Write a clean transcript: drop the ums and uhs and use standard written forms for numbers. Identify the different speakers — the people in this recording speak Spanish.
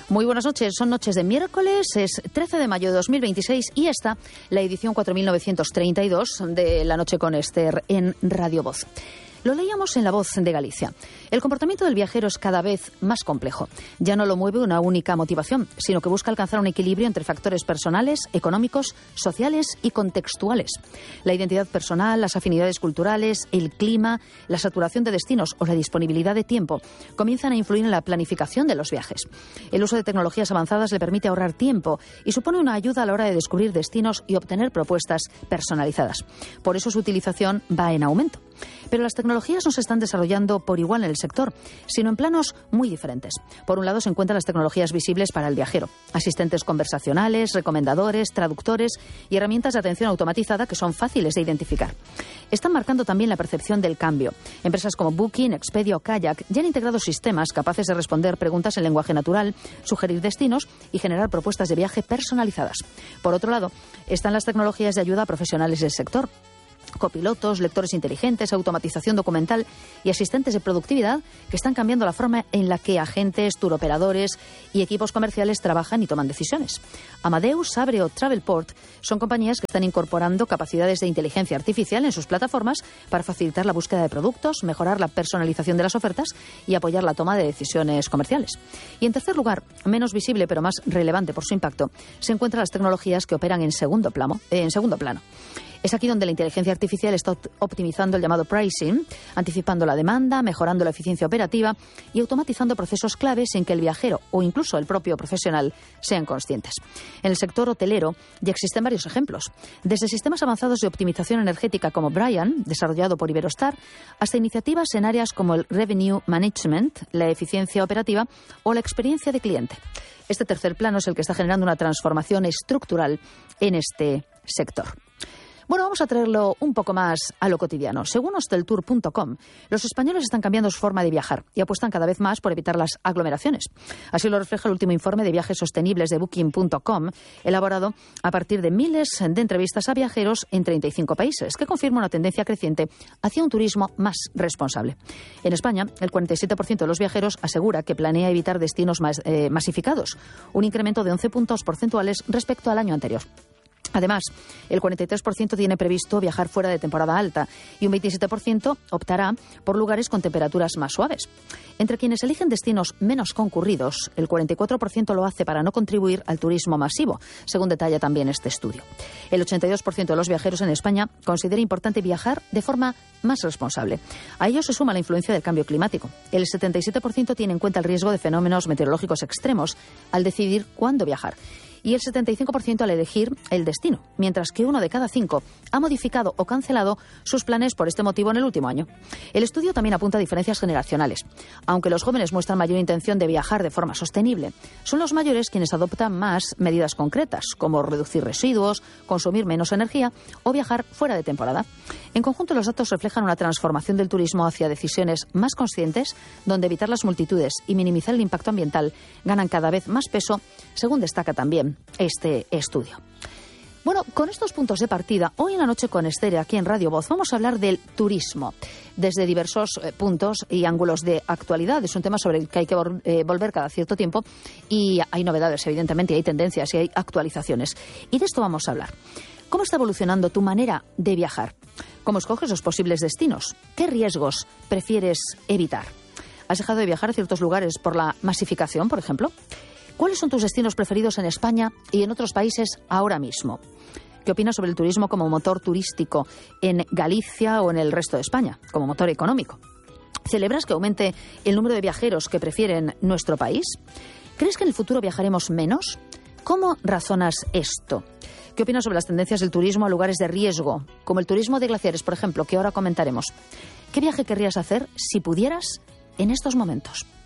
Speaker 1: Muy buenas noches, son noches de miércoles, es 13 de mayo de 2026 y esta la edición 4932 de La Noche con Esther en Radio Voz. Lo leíamos en La Voz de Galicia. El comportamiento del viajero es cada vez más complejo. Ya no lo mueve una única motivación, sino que busca alcanzar un equilibrio entre factores personales, económicos, sociales y contextuales. La identidad personal, las afinidades culturales, el clima, la saturación de destinos o la disponibilidad de tiempo comienzan a influir en la planificación de los viajes. El uso de tecnologías avanzadas le permite ahorrar tiempo y supone una ayuda a la hora de descubrir destinos y obtener propuestas personalizadas. Por eso su utilización va en aumento. Pero las tecnologías no se están desarrollando por igual en el sector, sino en planos muy diferentes. Por un lado se encuentran las tecnologías visibles para el viajero, asistentes conversacionales, recomendadores, traductores y herramientas de atención automatizada que son fáciles de identificar. Están marcando también la percepción del cambio. Empresas como Booking, Expedia o Kayak ya han integrado sistemas capaces de responder preguntas en lenguaje natural, sugerir destinos y generar propuestas de viaje personalizadas. Por otro lado, están las tecnologías de ayuda a profesionales del sector. Copilotos, lectores inteligentes, automatización documental y asistentes de productividad que están cambiando la forma en la que agentes, turoperadores y equipos comerciales trabajan y toman decisiones. Amadeus, Sabre o Travelport son compañías que están incorporando capacidades de inteligencia artificial en sus plataformas para facilitar la búsqueda de productos, mejorar la personalización de las ofertas y apoyar la toma de decisiones comerciales. Y en tercer lugar, menos visible pero más relevante por su impacto, se encuentran las tecnologías que operan en segundo plano. Es aquí donde la inteligencia artificial está optimizando el llamado pricing, anticipando la demanda, mejorando la eficiencia operativa y automatizando procesos claves sin que el viajero o incluso el propio profesional sean conscientes. En el sector hotelero ya existen varios ejemplos, desde sistemas avanzados de optimización energética como Brian, desarrollado por Iberostar, hasta iniciativas en áreas como el revenue management, la eficiencia operativa o la experiencia de cliente. Este tercer plano es el que está generando una transformación estructural en este sector. Bueno, vamos a traerlo un poco más a lo cotidiano. Según hosteltour.com, los españoles están cambiando su forma de viajar y apuestan cada vez más por evitar las aglomeraciones. Así lo refleja el último informe de viajes sostenibles de Booking.com, elaborado a partir de miles de entrevistas a viajeros en 35 países, que confirma una tendencia creciente hacia un turismo más responsable. En España, el 47% de los viajeros asegura que planea evitar destinos masificados, un incremento de 11 puntos porcentuales respecto al año anterior. Además, el 43% tiene previsto viajar fuera de temporada alta y un 27% optará por lugares con temperaturas más suaves. Entre quienes eligen destinos menos concurridos, el 44% lo hace para no contribuir al turismo masivo, según detalla también este estudio. El 82% de los viajeros en España considera importante viajar de forma más responsable. A ello se suma la influencia del cambio climático. El 77% tiene en cuenta el riesgo de fenómenos meteorológicos extremos al decidir cuándo viajar. Y el 75% al elegir el destino, mientras que 1 de cada 5 ha modificado o cancelado sus planes por este motivo en el último año. El estudio también apunta a diferencias generacionales. Aunque los jóvenes muestran mayor intención de viajar de forma sostenible, son los mayores quienes adoptan más medidas concretas, como reducir residuos, consumir menos energía o viajar fuera de temporada. En conjunto, los datos reflejan una transformación del turismo hacia decisiones más conscientes, donde evitar las multitudes y minimizar el impacto ambiental ganan cada vez más peso, según destaca también este estudio. Bueno, con estos puntos de partida, hoy en La Noche con Esther, aquí en Radio Voz, vamos a hablar del turismo desde diversos puntos y ángulos de actualidad. Es un tema sobre el que hay que volver cada cierto tiempo y hay novedades, evidentemente, y hay tendencias y hay actualizaciones. Y de esto vamos a hablar. ¿Cómo está evolucionando tu manera de viajar? ¿Cómo escoges los posibles destinos? ¿Qué riesgos prefieres evitar? ¿Has dejado de viajar a ciertos lugares por la masificación, por ejemplo? ¿Cuáles son tus destinos preferidos en España y en otros países ahora mismo? ¿Qué opinas sobre el turismo como motor turístico en Galicia o en el resto de España, como motor económico? ¿Celebras que aumente el número de viajeros que prefieren nuestro país? ¿Crees que en el futuro viajaremos menos? ¿Cómo razonas esto? ¿Qué opinas sobre las tendencias del turismo a lugares de riesgo, como el turismo de glaciares, por ejemplo, que ahora comentaremos? ¿Qué viaje querrías hacer si pudieras en estos momentos?